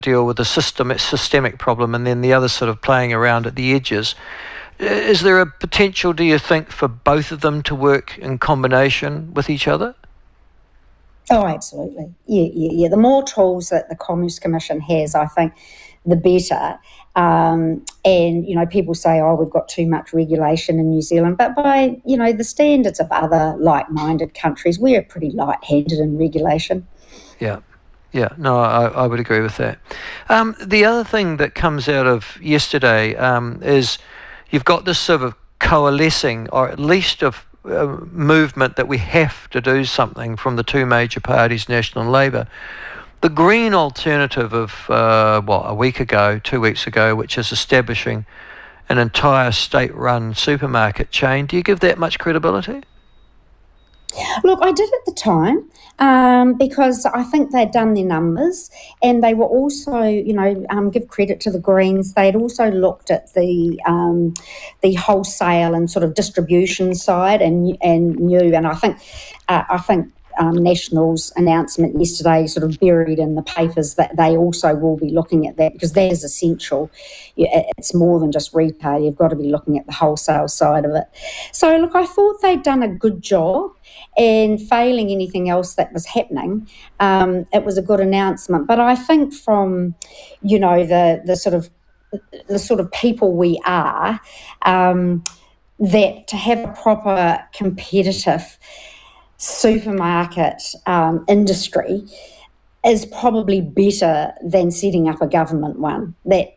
deal with the systemic problem, and then the other sort of playing around at the edges. Is there a potential, do you think, for both of them to work in combination with each other? Oh, absolutely. Yeah. The more tools that the Commerce Commission has, I think, the better. And, people say, we've got too much regulation in New Zealand. But by, the standards of other like-minded countries, we're pretty light-handed in regulation. Yeah, no, I would agree with that. The other thing that comes out of yesterday is you've got this sort of coalescing, or at least of movement that we have to do something from the two major parties, National and Labour. The Green alternative of, a week ago, 2 weeks ago, which is establishing an entire state-run supermarket chain, do you give that much credibility? Look, I did at the time because I think they'd done their numbers, and they were also, give credit to the Greens. They had also looked at the wholesale and sort of distribution side, and knew. And I think National's announcement yesterday sort of buried in the papers that they also will be looking at that, because that is essential. It's more than just retail. You've got to be looking at the wholesale side of it. So, look, I thought they'd done a good job, and failing anything else that was happening, it was a good announcement. But I think from, the sort of people we are, that to have a proper competitive supermarket industry is probably better than setting up a government one. That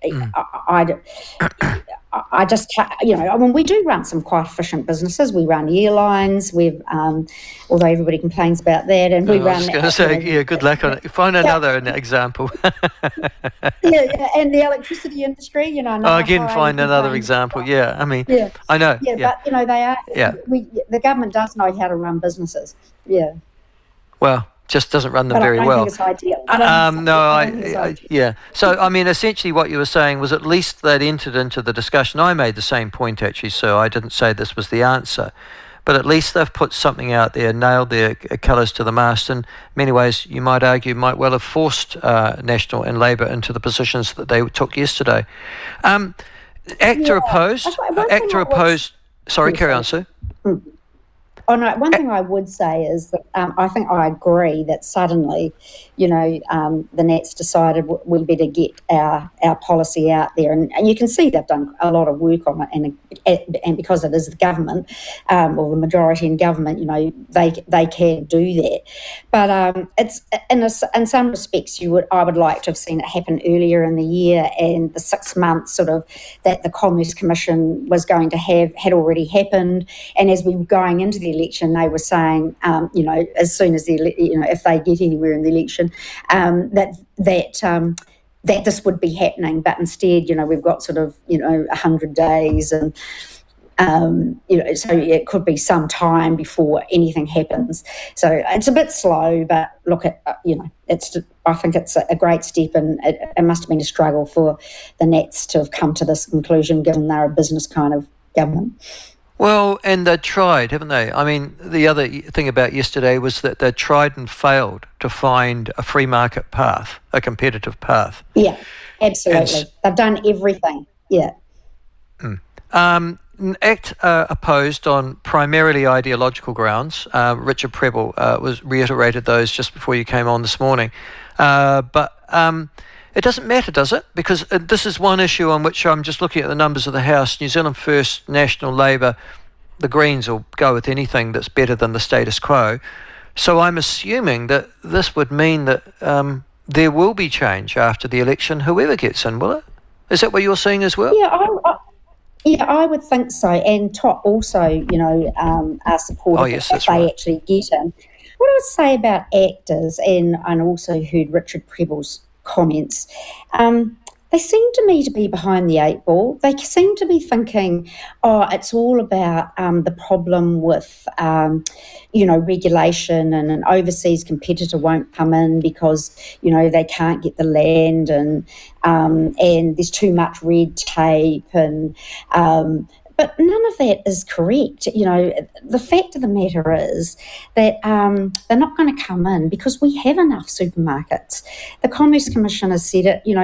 I just, we do run some quite efficient businesses. We run airlines. We've, although everybody complains about that, and we run. I was going to say, good luck on it. Find another example. And the electricity industry, find another example. Yeah, I mean, yeah. I know. Yeah, but they are. Yeah. The government does know how to run businesses. Yeah. Well, just doesn't run them very well. I don't think it's ideal. Yeah. So, I mean, essentially what you were saying was at least they'd entered into the discussion. I made the same point, actually, so I didn't say this was the answer. But at least they've put something out there, nailed their colours to the mast. In many ways, you might argue, might well have forced National and Labour into the positions that they took yesterday. ACTA opposed. Sorry, carry on, Sue. Oh, no, one thing I would say is that I think I agree that suddenly, the Nats decided we better get our policy out there. And you can see they've done a lot of work on it. And because it is the government, or the majority in government, they can do that. But it's in some respects, I would like to have seen it happen earlier in the year, and the 6 months sort of that the Commerce Commission was going to have had already happened. And as we were going into the election, they were saying, as soon as if they get anywhere in the election, that this would be happening. But instead, we've got sort of 100 days, and so it could be some time before anything happens. So it's a bit slow, but look at I think it's a great step, and it must have been a struggle for the Nats to have come to this conclusion, given they're a business kind of government. Well, and they tried, haven't they? I mean, the other thing about yesterday was that they tried and failed to find a free market path, a competitive path. Yeah, absolutely. They've done everything. Yeah. ACT opposed on primarily ideological grounds. Richard Prebble reiterated those just before you came on this morning. But it doesn't matter, does it? Because this is one issue on which I'm just looking at the numbers of the House. New Zealand First, National, Labour, the Greens will go with anything that's better than the status quo. So I'm assuming that this would mean that there will be change after the election, whoever gets in, will it? Is that what you're seeing as well? Yeah, I would think so. And TOP also, are supportive if they actually get in. What I would say about actors, and also heard Richard Prebble's comments, they seem to me to be behind the 8 ball. They seem to be thinking, it's all about the problem with, regulation, and an overseas competitor won't come in because, they can't get the land, and there's too much red tape, and But none of that is correct. The fact of the matter is that they're not going to come in because we have enough supermarkets. The Commerce Commission has said it,